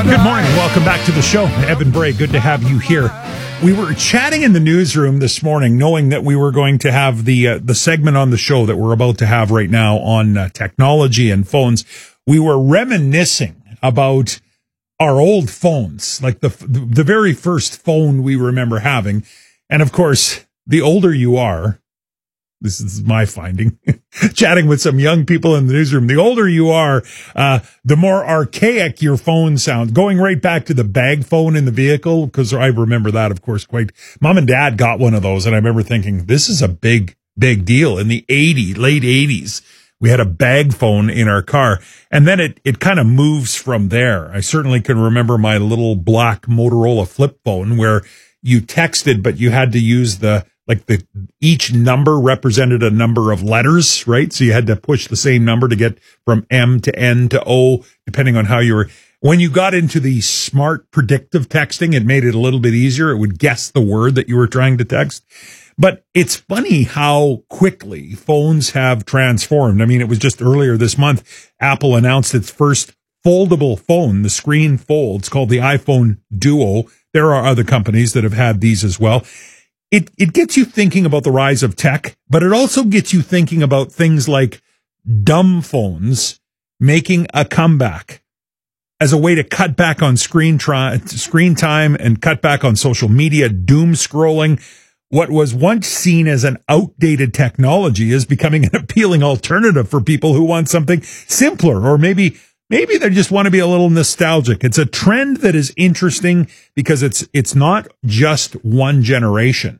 Good morning. Welcome back to the show. Evan Bray, good to have you here. We were chatting in the newsroom this morning, knowing that we were going to have the segment on the show that we're about to have right now on technology and phones. We were reminiscing about our old phones, like the very first phone we remember having. And of course, the older you are, this is my finding, chatting with some young people in the newsroom, the older you are, the more archaic your phone sounds. Going right back to the bag phone in the vehicle, because I remember that, of course, quite. Mom and Dad got one of those, and I remember thinking, this is a big deal. In the late 80s, we had a bag phone in our car, and then it kind of moves from there. I certainly can remember my little black Motorola flip phone where you texted, but you had to use each number represented a number of letters, right? So you had to push the same number to get from M to N to O, depending on how you were. When you got into the smart predictive texting, it made it a little bit easier. It would guess the word that you were trying to text. But it's funny how quickly phones have transformed. I mean, it was just earlier this month, Apple announced its first foldable phone. The screen folds, called the iPhone Duo. There are other companies that have had these as well. It gets you thinking about the rise of tech, but it also gets you thinking about things like dumb phones making a comeback as a way to cut back on screen time and cut back on social media, doom scrolling. What was once seen as an outdated technology is becoming an appealing alternative for people who want something simpler, or maybe they just want to be a little nostalgic. It's a trend that is interesting because it's not just one generation.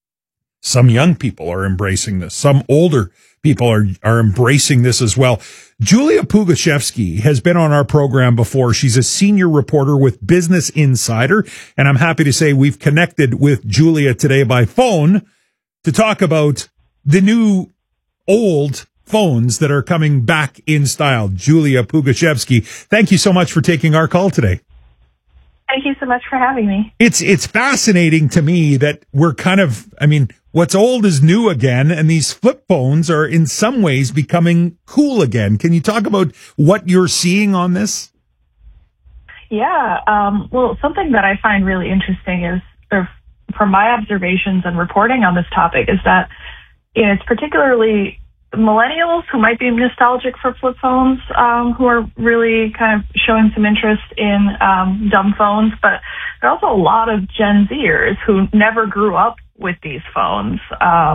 Some young people are embracing this. Some older people are embracing this as well. Julia Pugaczewski has been on our program before. She's a senior reporter with Business Insider, and I'm happy to say we've connected with Julia today by phone to talk about the new old phones that are coming back in style. Julia Pugaczewski, thank you so much for taking our call today. Thank you so much for having me. It's fascinating to me that we're what's old is new again, and these flip phones are in some ways becoming cool again. Can you talk about what you're seeing on this? Yeah, well, something that I find really interesting is, from my observations and reporting on this topic, is that it's particularly millennials who might be nostalgic for flip phones, who are really kind of showing some interest in dumb phones, but there are also a lot of Gen Zers who never grew up with these phones. So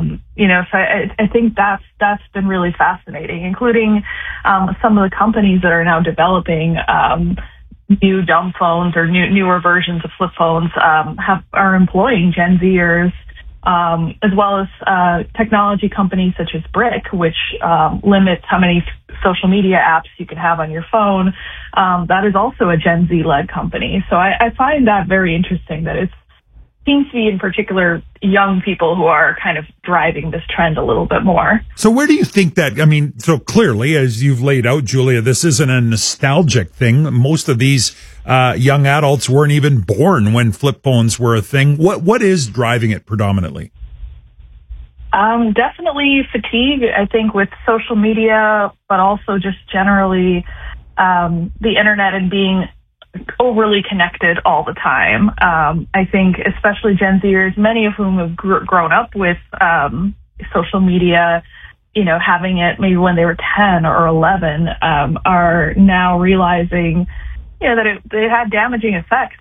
I think that's been really fascinating, including some of the companies that are now developing new dumb phones or newer versions of flip phones are employing Gen Zers. As well as technology companies such as Brick, which limits how many social media apps you can have on your phone. That is also a Gen Z-led company. So I find that very interesting, that it seems to be in particular young people who are kind of driving this trend a little bit more. So where do you think that, so clearly, as you've laid out, Julia, this isn't a nostalgic thing. Most of these young adults weren't even born when flip phones were a thing. What is driving it predominantly? Definitely fatigue, I think, with social media, but also just generally the internet and being overly connected all the time. I think especially Gen Zers, many of whom have grown up with social media, having it maybe when they were 10 or 11, are now realizing, that it had damaging effects,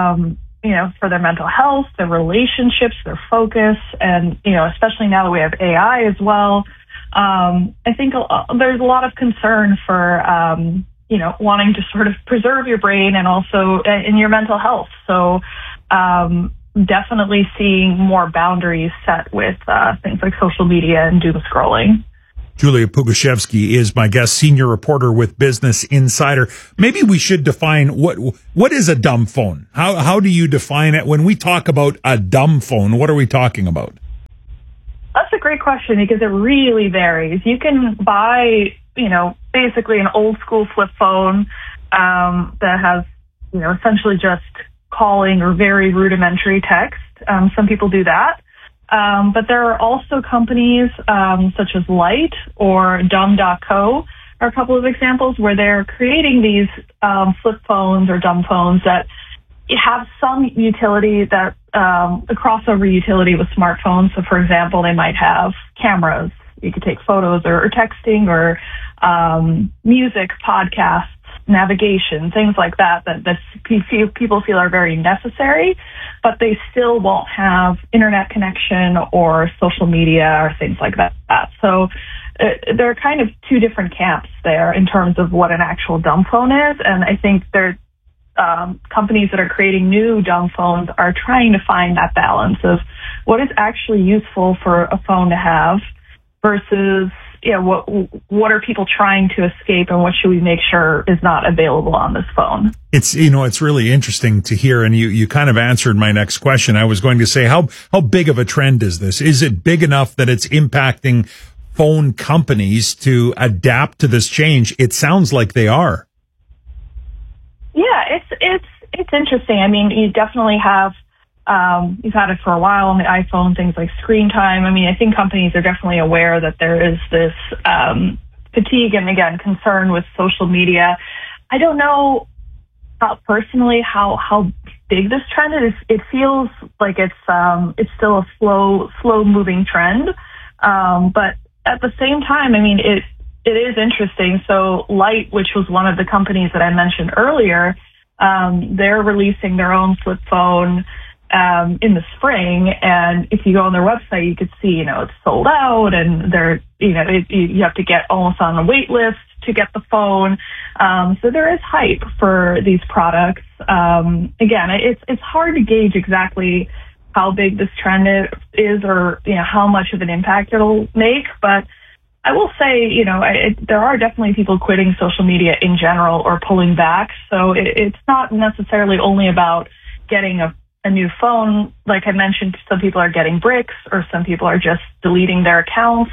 for their mental health, their relationships, their focus, and, especially now that we have AI as well. I think there's a lot of concern for, wanting to sort of preserve your brain and also in your mental health. So definitely seeing more boundaries set with things like social media and doom scrolling. Julia Pugaczewski is my guest, senior reporter with Business Insider. Maybe we should define what is a dumb phone? How do you define it? When we talk about a dumb phone, what are we talking about? That's a great question, because it really varies. You can buy, basically an old school flip phone that has, essentially just calling or very rudimentary text. Some people do that. But there are also companies such as Light or Dumb.co are a couple of examples where they're creating these flip phones or dumb phones that have some utility that a crossover utility with smartphones. So, for example, they might have cameras. You could take photos or texting or music, podcasts, navigation, things like that people feel are very necessary, but they still won't have internet connection or social media or things like that. So there are kind of two different camps there in terms of what an actual dumb phone is, and I think they're companies that are creating new dumb phones are trying to find that balance of what is actually useful for a phone to have versus, what are people trying to escape and what should we make sure is not available on this phone? It's really interesting to hear. And you kind of answered my next question. I was going to say, how big of a trend is this? Is it big enough that it's impacting phone companies to adapt to this change? It sounds like they are. Yeah, it's interesting. I mean, you definitely have, you've had it for a while on the iPhone, things like screen time. I mean, I think companies are definitely aware that there is this fatigue and, again, concern with social media. I don't know personally how big this trend is. It feels like it's still a slow moving trend. But at the same time, I mean, it is interesting. So Light, which was one of the companies that I mentioned earlier, they're releasing their own flip phone in the spring, and if you go on their website, you could see, it's sold out, and they're, you have to get almost on a wait list to get the phone. So there is hype for these products. Again, it's hard to gauge exactly how big this trend is or, how much of an impact it'll make, but I will say, there are definitely people quitting social media in general or pulling back. So it's not necessarily only about getting a new phone. Like I mentioned, some people are getting bricks or some people are just deleting their accounts.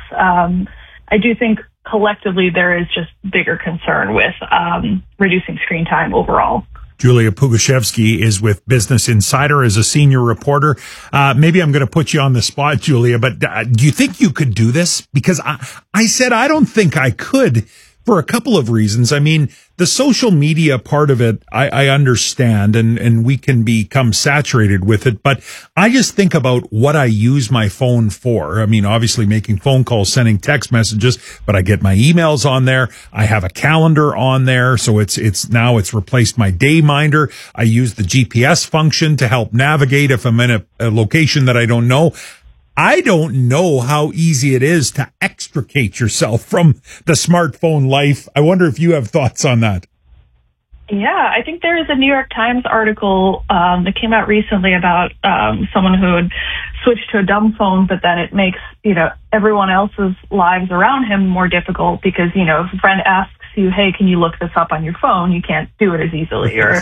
I do think collectively there is just bigger concern with reducing screen time overall. Julia Pugoshevsky is with Business Insider as a senior reporter. Maybe I'm going to put you on the spot, Julia, but do you think you could do this? Because I said I don't think I could for a couple of reasons. I mean, the social media part of it, I understand, and we can become saturated with it, but I just think about what I use my phone for. I mean, obviously making phone calls, sending text messages, but I get my emails on there. I have a calendar on there. So it's replaced my day minder. I use the GPS function to help navigate if I'm in a location that I don't know. I don't know how easy it is to extricate yourself from the smartphone life. I wonder if you have thoughts on that. Yeah, I think there is a New York Times article that came out recently about someone who had switched to a dumb phone, but then it makes, everyone else's lives around him more difficult because, if a friend asks you, hey, can you look this up on your phone? You can't do it as easily. Or,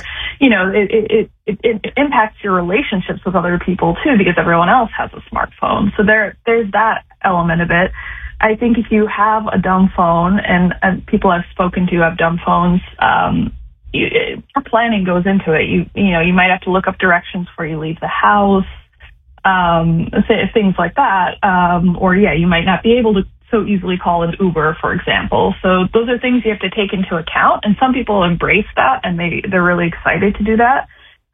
it impacts your relationships with other people too because everyone else has a smartphone. So there's that element of it. I think if you have a dumb phone, and people I've spoken to have dumb phones, our planning goes into it. You might have to look up directions before you leave the house, things like that. You might not be able to so easily call an Uber, for example. So those are things you have to take into account. And some people embrace that and they're really excited to do that.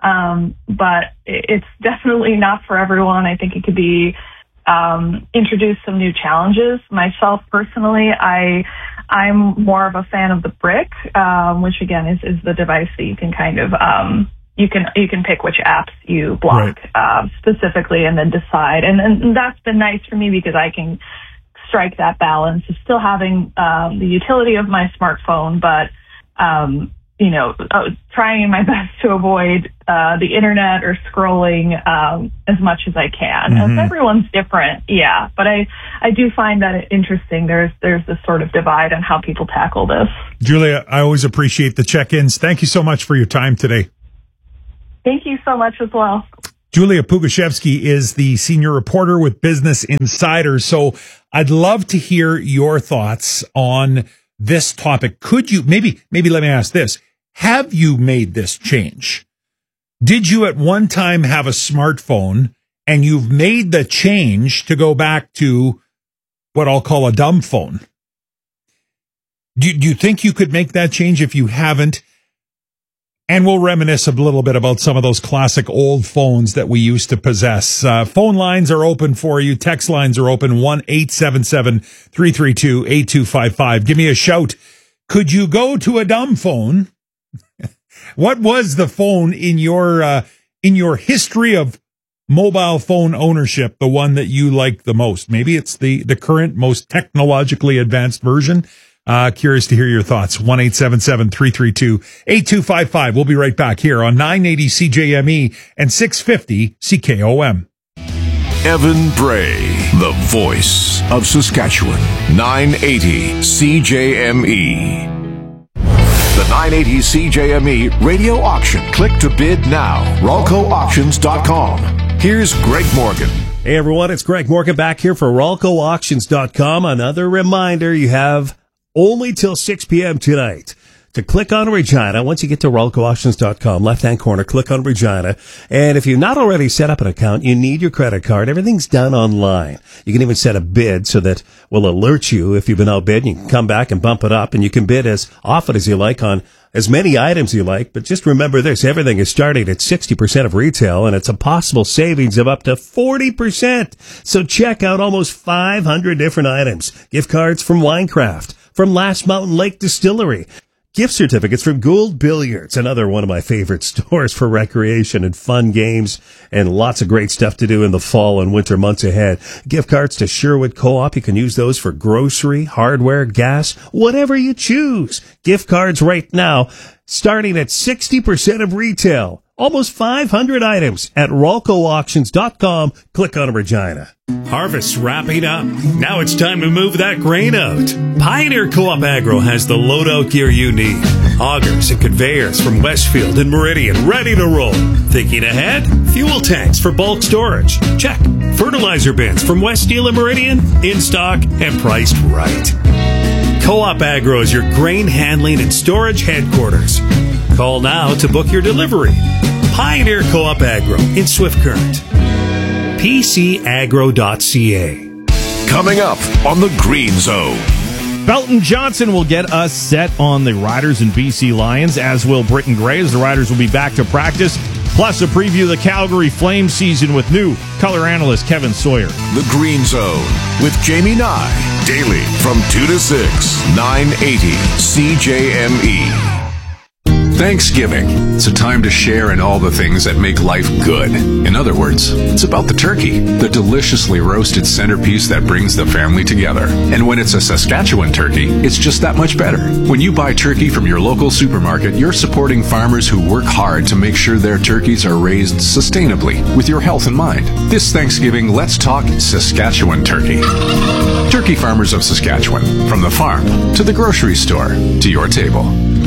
But it's definitely not for everyone. I think it could be introduce some new challenges. Myself personally, I'm more of a fan of the brick, which again is the device that you can kind of you can pick which apps you block specifically and then decide. And that's been nice for me because I can strike that balance of still having the utility of my smartphone, but trying my best to avoid the internet or scrolling as much as I can. Mm-hmm. Everyone's different, yeah. But I do find that interesting. There's this sort of divide on how people tackle this. Julia, I always appreciate the check-ins. Thank you so much for your time today. Thank you so much as well. Julia Pugoshevsky is the senior reporter with Business Insider. So I'd love to hear your thoughts on this topic. Could you, maybe let me ask this. Have you made this change? Did you at one time have a smartphone and you've made the change to go back to what I'll call a dumb phone? Do you think you could make that change if you haven't? And we'll reminisce a little bit about some of those classic old phones that we used to possess. Phone lines are open for you. Text lines are open, 1-877-332-8255. Give me a shout. Could you go to a dumb phone? What was the phone in your history of mobile phone ownership, the one that you like the most? Maybe it's the current, most technologically advanced version. Curious to hear your thoughts. 1-877-332-8255. We'll be right back here on 980 CJME and 650 CKOM. Evan Bray, the voice of Saskatchewan. 980 CJME. The 980 CJME radio auction. Click to bid now. RalcoAuctions.com. Here's Greg Morgan. Hey everyone, it's Greg Morgan back here for RalcoAuctions.com. Another reminder, you have only till 6 p.m. tonight to click on Regina. Once you get to RalcoAuctions.com, left-hand corner, click on Regina. And if you've not already set up an account, you need your credit card. Everything's done online. You can even set a bid so that we'll alert you if you've been outbid. You can come back and bump it up, and you can bid as often as you like on as many items you like. But just remember this, everything is starting at 60% of retail, and it's a possible savings of up to 40%. So check out almost 500 different items. Gift cards from Winecraft, from Last Mountain Lake Distillery, gift certificates from Gould Billiards, another one of my favorite stores for recreation and fun games, and lots of great stuff to do in the fall and winter months ahead. Gift cards to Sherwood Co-op. You can use those for grocery, hardware, gas, whatever you choose. Gift cards right now, starting at 60% of retail. Almost 500 items at RalcoAuctions.com. Click on Regina. Harvest's wrapping up. Now it's time to move that grain out. Pioneer Co-op Agro has the loadout gear you need. Augers and conveyors from Westfield and Meridian ready to roll. Thinking ahead? Fuel tanks for bulk storage. Check. Fertilizer bins from West Steel and Meridian in stock and priced right. Co-op Agro is your grain handling and storage headquarters. Call now to book your delivery. Pioneer Co-op Agro in Swift Current. PCagro.ca. Coming up on the Green Zone. Belton Johnson will get us set on the Riders and BC Lions, as will Britton Gray, as the Riders will be back to practice. Plus a preview of the Calgary Flames season with new color analyst Kevin Sawyer. The Green Zone with Jamie Nye. Daily from 2 to 6. 980 CJME. Thanksgiving. It's a time to share in all the things that make life good. In other words, it's about the turkey, the deliciously roasted centerpiece that brings the family together. And when it's a Saskatchewan turkey, it's just that much better. When you buy turkey from your local supermarket, you're supporting farmers who work hard to make sure their turkeys are raised sustainably with your health in mind. This Thanksgiving, let's talk Saskatchewan turkey. Turkey farmers of Saskatchewan, from the farm to the grocery store to your table.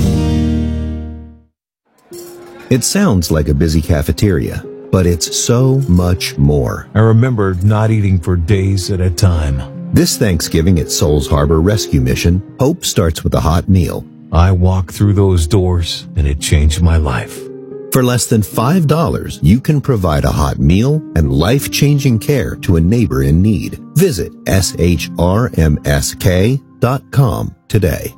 It sounds like a busy cafeteria, but it's so much more. I remember not eating for days at a time. This Thanksgiving at Souls Harbor Rescue Mission, hope starts with a hot meal. I walked through those doors, and it changed my life. For less than $5, you can provide a hot meal and life-changing care to a neighbor in need. Visit shrmsk.com today.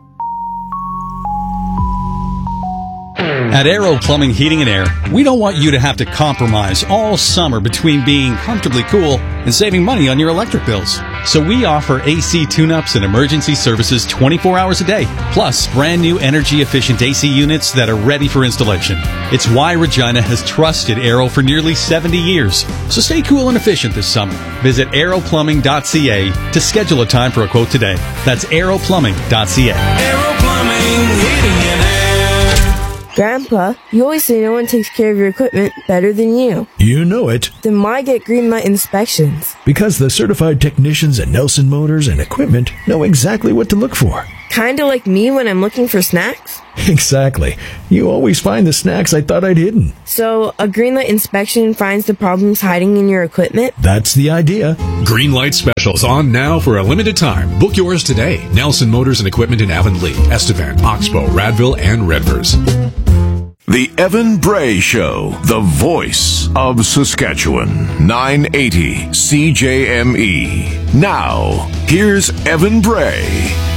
At Aero Plumbing, Heating and Air, we don't want you to have to compromise all summer between being comfortably cool and saving money on your electric bills. So we offer AC tune-ups and emergency services 24 hours a day, plus brand new energy-efficient AC units that are ready for installation. It's why Regina has trusted Aero for nearly 70 years. So stay cool and efficient this summer. Visit aeroplumbing.ca to schedule a time for a quote today. That's aeroplumbing.ca. Aero Plumbing, Heating and Air. Grandpa, you always say no one takes care of your equipment better than you. You know it. Then why get Greenlight inspections? Because the certified technicians at Nelson Motors and Equipment know exactly what to look for. Kinda like me when I'm looking for snacks? Exactly. You always find the snacks I thought I'd hidden. So, a Greenlight inspection finds the problems hiding in your equipment? That's the idea. Greenlight specials on now for a limited time. Book yours today. Nelson Motors and Equipment in Avonlea, Estevan, Oxbow, Radville, and Redvers. The Evan Bray Show, the voice of Saskatchewan. 980 CJME. Now, here's Evan Bray.